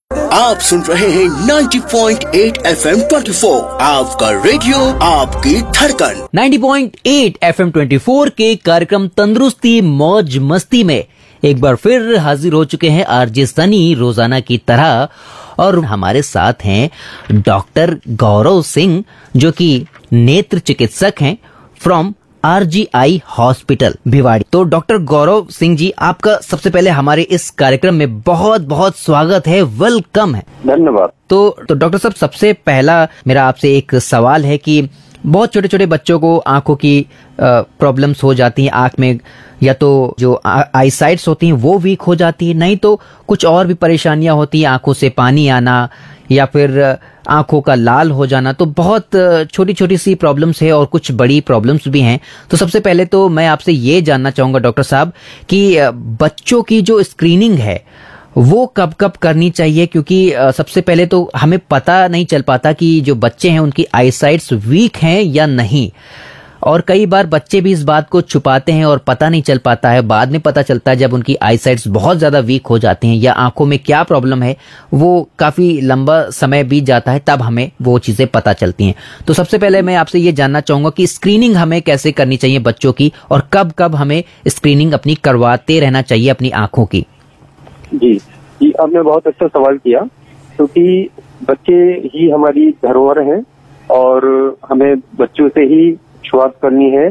आप सुन रहे हैं 90.8 FM 24, आपका रेडियो आपकी धड़कन। 90.8 FM 24 के कार्यक्रम तंदुरुस्ती मौज मस्ती में एक बार फिर हाजिर हो चुके हैं आरजे सनी रोजाना की तरह, और हमारे साथ हैं डॉक्टर गौरव सिंह जो कि नेत्र चिकित्सक हैं फ्रॉम RGI हॉस्पिटल भिवाड़ी। तो डॉक्टर गौरव सिंह जी, आपका सबसे पहले हमारे इस कार्यक्रम में बहुत बहुत स्वागत है, वेलकम है। धन्यवाद। तो डॉक्टर साहब, सबसे पहला मेरा आपसे एक सवाल है कि बहुत छोटे छोटे बच्चों को आंखों की प्रॉब्लम्स हो जाती हैं, आंख में या तो जो आई साइट्स होती हैं वो वीक हो जाती है, नहीं तो कुछ और भी परेशानियां होती हैं, आंखों से पानी आना या फिर आंखों का लाल हो जाना। तो बहुत छोटी छोटी सी प्रॉब्लम्स है और कुछ बड़ी प्रॉब्लम्स भी हैं। तो सबसे पहले तो मैं आपसे ये जानना चाहूंगा डॉक्टर साहब कि बच्चों की जो स्क्रीनिंग है वो कब कब करनी चाहिए, क्योंकि सबसे पहले तो हमें पता नहीं चल पाता कि जो बच्चे हैं उनकी आईसाइट्स वीक हैं या नहीं, और कई बार बच्चे भी इस बात को छुपाते हैं और पता नहीं चल पाता है, बाद में पता चलता है जब उनकी आईसाइट्स बहुत ज्यादा वीक हो जाती हैं या आंखों में क्या प्रॉब्लम है वो काफी लंबा समय बीत जाता है, तब हमें वो चीजें पता चलती हैं। तो सबसे पहले मैं आपसे ये जानना चाहूंगा कि स्क्रीनिंग हमें कैसे करनी चाहिए बच्चों की, और कब कब हमें स्क्रीनिंग अपनी करवाते रहना चाहिए अपनी आंखों की। जी, आपने बहुत अच्छा सवाल किया, क्योंकि बच्चे ही हमारी धरोहर हैं और हमें बच्चों से ही शुरुआत करनी है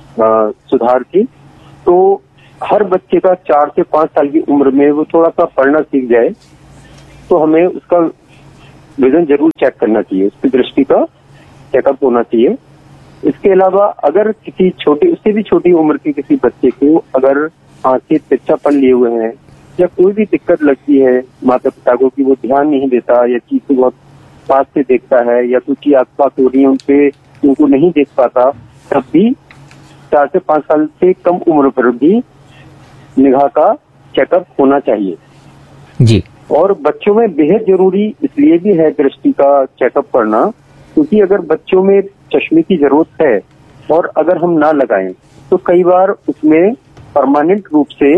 सुधार की। तो हर बच्चे का 4 से 5 साल की उम्र में वो थोड़ा सा पढ़ना सीख जाए तो हमें उसका विजन जरूर चेक करना चाहिए, उसकी दृष्टि का चेकअप होना चाहिए। इसके अलावा अगर किसी उससे भी छोटी उम्र के किसी बच्चे को अगर आंखें तिरछापन लिए हुए हैं या कोई भी दिक्कत लगती है माता पिता को कि वो ध्यान नहीं देता या चीज को बहुत पास से देखता है या कुछ की आसपास हो रही है उनपे उनको नहीं देख पाता, तब भी 4 से 5 साल से कम उम्र पर भी निगाह का चेकअप होना चाहिए जी। और बच्चों में बेहद जरूरी इसलिए भी है दृष्टि का चेकअप करना, क्योंकि अगर बच्चों में चश्मे की जरूरत है और अगर हम ना लगाएं तो कई बार उसमें परमानेंट रूप से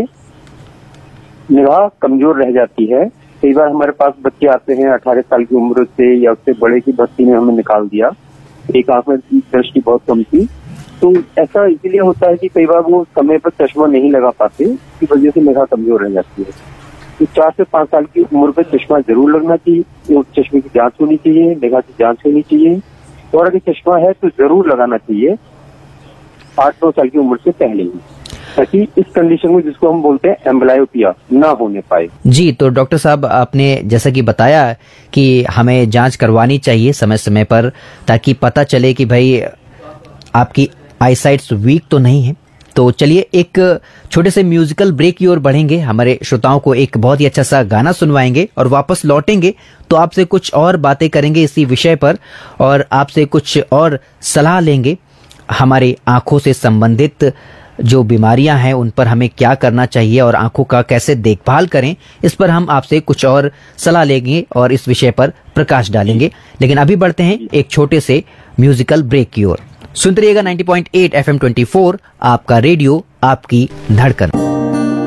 निगाह कमजोर रह जाती है। कई बार हमारे पास बच्चे आते हैं 18 साल की उम्र से या उससे बड़े की भर्ती में हमें निकाल दिया, एक आंख में दृष्टि बहुत कम थी, तो ऐसा इसीलिए होता है कि कई बार वो समय पर चश्मा नहीं लगा पाते, इसकी वजह से निगाह कमजोर रह जाती है। तो 4 से 5 साल की उम्र पर चश्मा जरूर लगना चाहिए, चश्मे की जांच होनी चाहिए, निगाह की जांच होनी चाहिए, और अगर चश्मा है तो जरूर लगाना चाहिए 8-9 साल की उम्र से पहले ही, ताकि इस कंडीशन में जिसको हम बोलते हैं एम्ब्लायोपिया ना होने पाए। जी, तो डॉक्टर साहब आपने जैसा कि बताया कि हमें जांच करवानी चाहिए समय समय पर, ताकि पता चले कि भाई आपकी आईसाइट्स वीक तो नहीं है। तो चलिए एक छोटे से म्यूजिकल ब्रेक की ओर बढ़ेंगे, हमारे श्रोताओं को एक बहुत ही अच्छा सा गाना सुनवाएंगे और वापस लौटेंगे तो आपसे कुछ और बातें करेंगे इसी विषय पर, और आपसे कुछ और सलाह लेंगे हमारे आंखों से संबंधित जो बीमारियां हैं उन पर हमें क्या करना चाहिए और आंखों का कैसे देखभाल करें, इस पर हम आपसे कुछ और सलाह लेंगे और इस विषय पर प्रकाश डालेंगे। लेकिन अभी बढ़ते हैं एक छोटे से म्यूजिकल ब्रेक की ओर। सुनते रहिएगा 90.8 FM 24, आपका रेडियो आपकी धड़कन।